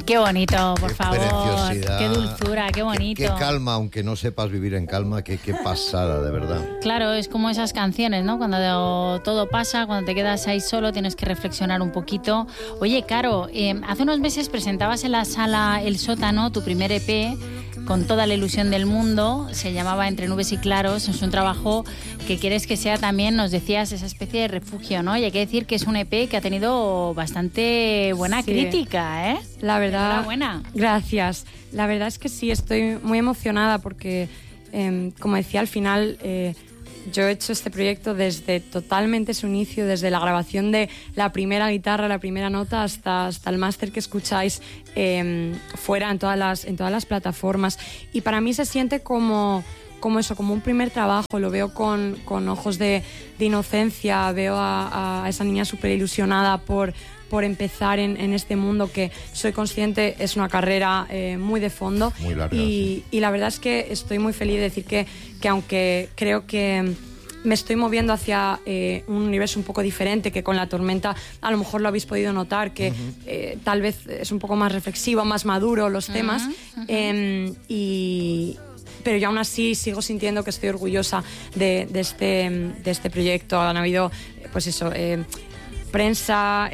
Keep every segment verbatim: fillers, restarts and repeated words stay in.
Qué bonito, por qué favor. preciosidad. Qué dulzura, qué bonito. Qué, qué calma, aunque no sepas vivir en calma, qué, qué pasada, de verdad. Claro, es como esas canciones, ¿no? Cuando todo pasa, cuando te quedas ahí solo, tienes que reflexionar un poquito. Oye, Caro, eh, hace unos meses presentabas en la sala El Sótano tu primer E P con toda la ilusión del mundo. Se llamaba Entre Nubes y Claros. Es un trabajo que quieres que sea también, nos decías, esa especie de refugio, ¿no? Y hay que decir que es un E P que ha tenido bastante buena sí. crítica, ¿eh? La verdad... Enhorabuena. Gracias. La verdad es que sí, estoy muy emocionada porque, eh, como decía, al final eh, yo he hecho este proyecto desde totalmente su inicio, desde la grabación de la primera guitarra, la primera nota, hasta, hasta el máster que escucháis eh, fuera en todas las, en todas las plataformas. Y para mí se siente como... como eso, como un primer trabajo, lo veo con, con ojos de, de inocencia, veo a, a esa niña súper ilusionada por, por empezar en, en este mundo que soy consciente es una carrera eh, muy de fondo. Muy larga, y, sí. y la verdad es que estoy muy feliz de decir que, que aunque creo que me estoy moviendo hacia eh, un universo un poco diferente, que con La Tormenta a lo mejor lo habéis podido notar, que uh-huh. eh, tal vez es un poco más reflexivo, más maduro los uh-huh. temas. Uh-huh. Eh, y... pero yo aún así sigo sintiendo que estoy orgullosa de, de, este, de este proyecto. Han habido, pues eso, eh, prensa,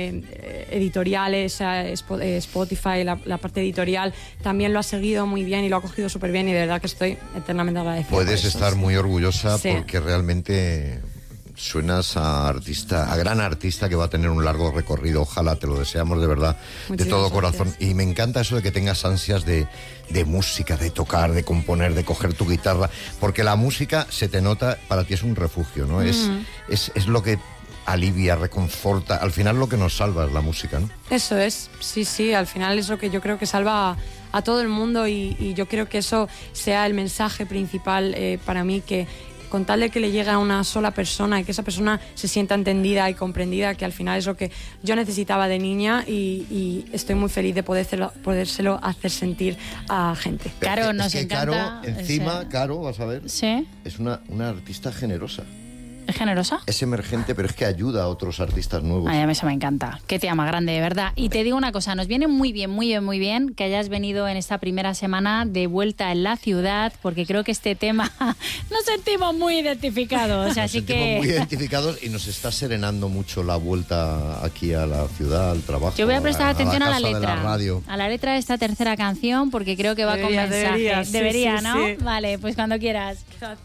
eh, editoriales, eh, Spotify, la, la parte editorial también lo ha seguido muy bien y lo ha cogido súper bien y de verdad que estoy eternamente agradecida. Puedes por eso, estar sí. muy orgullosa sí. porque realmente suenas a artista, a gran artista que va a tener un largo recorrido. Ojalá, te lo deseamos de verdad, Muchísimas de todo corazón. Gracias. Y me encanta eso de que tengas ansias de, de música, de tocar, de componer, de coger tu guitarra, porque la música, se te nota, para ti es un refugio, ¿no? Mm. Es, es, es lo que alivia, reconforta, al final lo que nos salva es la música, ¿no? Eso es, sí, sí, al final es lo que yo creo que salva a, a todo el mundo y, y yo creo que eso sea el mensaje principal eh, para mí, que con tal de que le llegue a una sola persona y que esa persona se sienta entendida y comprendida, que al final es lo que yo necesitaba de niña y, y estoy muy feliz de podérselo, podérselo hacer sentir a gente. Caro, nos es que encanta. Caro, encima, ese... Caro, vas a ver, ¿Sí? es una, una artista generosa. ¿Es generosa? Es emergente, pero es que ayuda a otros artistas nuevos. Ay, a mí eso me encanta. Qué tía más grande, de verdad. Y te digo una cosa, nos viene muy bien, muy bien, muy bien que hayas venido en esta primera semana de vuelta en la ciudad, porque creo que este tema nos sentimos muy identificados. Nos así sentimos que... muy identificados y nos está serenando mucho la vuelta aquí a la ciudad, al trabajo. Yo voy a prestar a, atención a la, a la letra. De la radio. A la letra de esta tercera canción, porque creo que va debería, con mensaje. Debería, sí, debería sí, ¿no? Sí. Vale, pues cuando quieras. Gracias.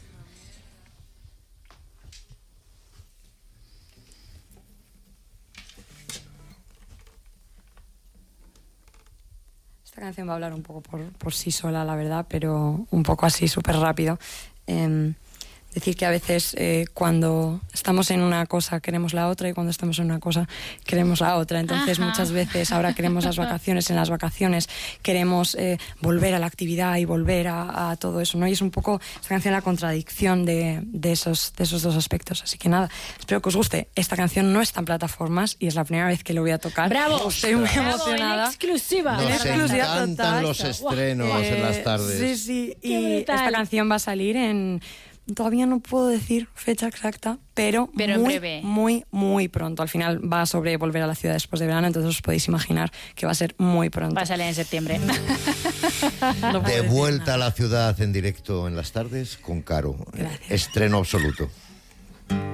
Esta canción va a hablar un poco por, por sí sola, la verdad, pero un poco así, súper rápido. Eh, decir que a veces eh, cuando estamos en una cosa queremos la otra y cuando estamos en una cosa queremos la otra. Entonces Ajá. muchas veces ahora queremos las vacaciones, en las vacaciones queremos eh, volver a la actividad y volver a, a todo eso, ¿no? Y es un poco esta canción la contradicción de, de, esos, de esos dos aspectos. Así que nada, espero que os guste. Esta canción no está en plataformas y es la primera vez que lo voy a tocar. ¡Bravo! Estoy muy Bravo, emocionada. En exclusiva. Nos en exclusiva encantan total. los estrenos eh, en las tardes. Sí, sí. Qué y brutal. Esta canción va a salir en... Todavía no puedo decir fecha exacta, pero, pero muy, en breve. muy, muy pronto. Al final va sobre volver a la ciudad después de verano, entonces os podéis imaginar que va a ser muy pronto. Va a salir en septiembre. No de vuelta a la ciudad en directo en las tardes con Caro. Gracias. Estreno absoluto.